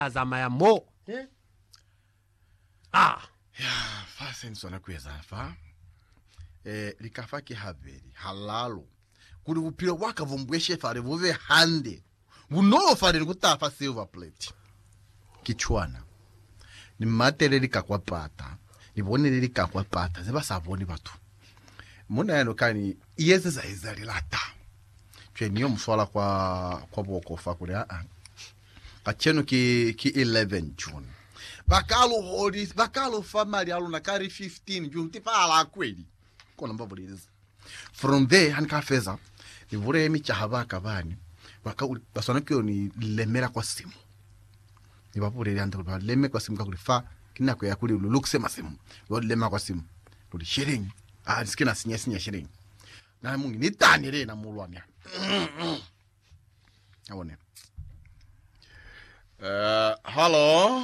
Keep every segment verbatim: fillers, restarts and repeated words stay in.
zama ya mo. Eh? Ah. Ya, fa senso na kweza fa. Eh, likafa ki haberi, halalo. Kuri upira waka vumbweshe fare vuve hande. Unolo fare kutafa silver plate. Kichwana. Ni matere likakwa pata. Ni bone likakwa pata. Zeba saboni batu. Muna yano kani iyeze za izali lata. Chwe niyo mswala kwa kwa boko fa kuri haa. Kachenu ki ki eleven June. Bakalo horis, bakalo famari alu na kari fifteen June. Tifa ala kweli. Kona mbabuliriza. From there hanika feza. Ni vure emi chahabaka bani. Baka basona kyo ni lemera kwa simu. Ni babure yanda kwa leme kwa simu kakuli fa kina kwa yakuli ululukse masimu. Wadi lema kwa simu. Luli shiring. Ah, nisikina sinya sinya shiring. Na mungi ni tani re na mulwania. Awone. Uh, hello.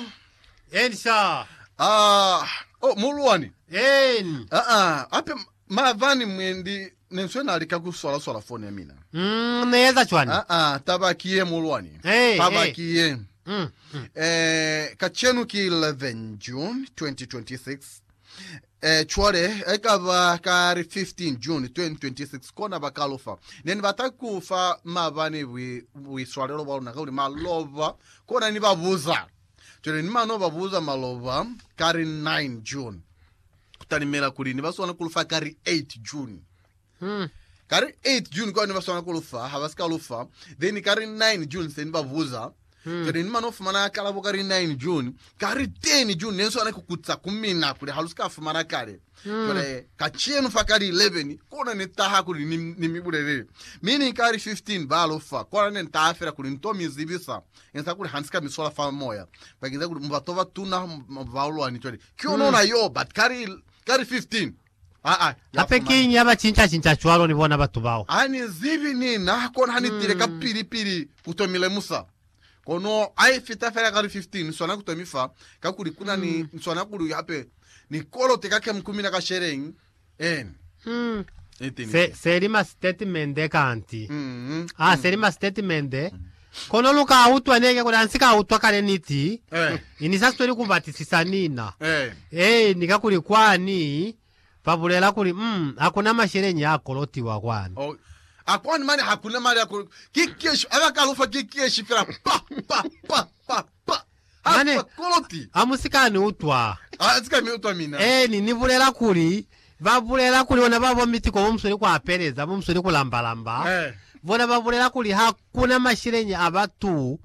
Ensa. Ah, oh mulwani. En. Ah ah, ape mavani mwendi nenswena alikaku swala swala phone ya mina. Mm, neza chwani. Ah ah, tabakiye mulwani. Hey, tabakiye. Hey. Mm, mm. Eh, kachenu ki eleven June twenty twenty-six. Eh, chware, ekaba kari fifteen June twenty twenty-six, kona bakalofa. Neni bataku fa mavani wi, wi swalelo walu nakauli malova, kona ni babuza. Chware ni mano babuza malova, kari nine June. Kutani mela kuri, ni basu wanakulufa kari eight June. Hmm. Kari eight June kwa ni basu wanakulufa, habasika lufa. Then kari nine June se ni babuza. Hmm. Jadi ni mano fumana kala kari nine June, kari ten June nenso ane kukutsa kumina kule haluska fumana kare. Hmm. Kule kachienu fa kari eleven, kona ni taha kuli ni, ni mibulele. Mini kari fifteen balofa, kona ni ntaafira kuli ntomi zibisa. Yensa kuli hansika misola fa moya. Pakiza kuli mbatova tuna mbaulu wani chwali. Kyo nona yo, but kari, kari fifteen. Ah ah. Ape kinyi yaba chincha chincha chwalo ni wana batu bao. Hani zibi ni na kona hani hmm. tireka piri piri kutomile musa. Kono ai fita fera kari fifteen sona kutomifa kakuri kuna ni mm. sona kuru yape ni kolo te kake mkumi na kashereng en mm. se serima statement de kanti mm. ah mm. serima statement de mm. kono luka auto anege ko dansika auto kale niti eh inisa story kubatisisa nina eh eh nikakuri kwani pabulela kuri mm hakuna masherenyi yako loti wa kwani oh. Akwani mani hakuna mari yako kikesho abaka lufa kikesho fira pa pa pa pa pa mane koloti amusikani utwa ah sikani utwa mina eh ni nibulela kuri babulela kuri wana babo mitiko bomusori kwa pereza bomusori kulambalamba eh bona babulela kuri hakuna mashirenyi abatu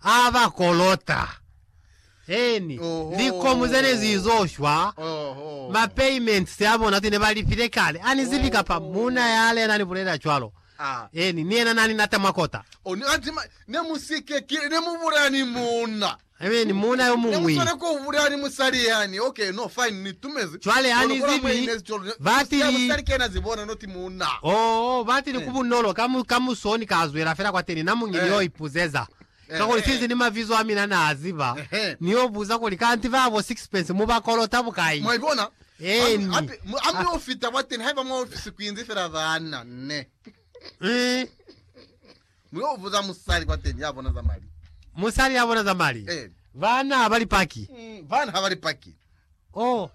abakolota eni oh, liko muzene zizoshwa oh, oh. Ma payments yabona tine bali pile kale ani zibika pa muna yale nani bulela chwalo. Ah. Eni niena nani nata makota. Oni antima ne musike kile ne muburani muna. Ewe ni muna yo mungwi. Ne musone ko uburani musari yani. Okay, no fine ni tumezi. Chwale ani zibi. Vati ya musari kena zibona noti muna. Oh, vati ni kubu nolo kamu kamu soni kazwera fera kwa teni namu ngilio eh. Ipuzeza. Eh, Kako lifizi eh. Ni mavizo amina na aziba. Eh. Niyo buza ko likanti vavo sixpence muba kolota bukai. Mwaibona? Eni. Ambi ambi ofita wateni haiba mwa ofisi kuinzi fera vana ne. Eh. Mwe vuza musari kwa teni yabona za mali. Musari yabona za mali. Eh. Vana habari paki. Mm, vana habari paki. Oh.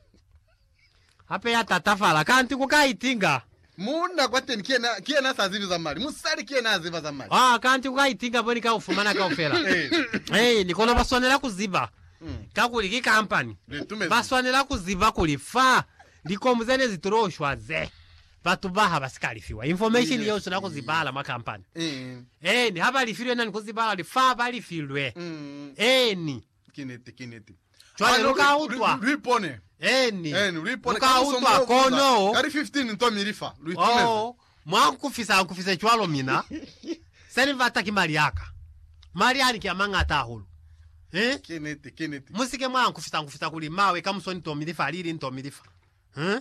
Hape ya tatafala kanti kukaitinga. Muna kwa teni kiena kiena sazivi za mali. Musari kiena aziva za mali. Ah, kanti kukaitinga boni ka ufumana ka ufela. Eh. Eh, nikono baswanela kuziba. Mm. Kakuli ki company. Baswanela kuziba kulifa. Liko mzene zituroshwa ze. Batu baha basikalifiwa. Information yes, yose nako zibala makampani. Mm. Eh, ni haba lifilwe nani kuzibala lifa bali filwe. Mm. Eh ni kinete kinete. Chwale luka utwa. Ripone. Eh ni. Eh ni ripone luka utwa kono. Kari fifteen nto mirifa. Oh, mwangu kufisa kufisa chwalo mina. Seni vata kimali yaka. Mali yani kia manga atahulu. Eh? Kinete kinete. Musike mwangu kufisa kufisa kuli mawe kamusoni to mirifa lili nto mirifa. Eh?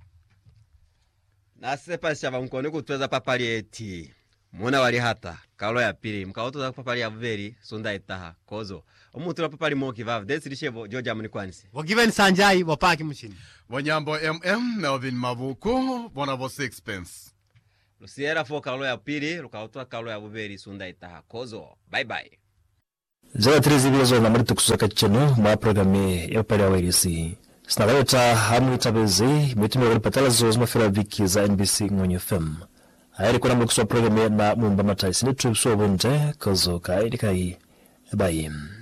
Nasepa shava mkone kutweza papali eti. Muna wali hata. Kalo ya pili. Mkaotoza papali ya veri. Sunda itaha. Kozo. Umutura papali moki vavu. Desi lishevo. Georgia munikwanisi. Wagiven sanjai. Wapaki mshini. Wanyambo M M. Melvin Mavuku. Bonavo sixpence. Lusiera fo kalo ya pili. Lukaotoza kalo ya veri. Sunda itaha. Kozo. Bye bye. Zara treze bizo na mari tukusaka cheno ma programe ya pale wa irisi. Snaleta hamu tabeze mitumia wale patala zozo mafira viki za N B C ngwenye F M. Ayari kuna mkuswa programe na mumba matai sini tubso bonje kozo kai dikai. Bye.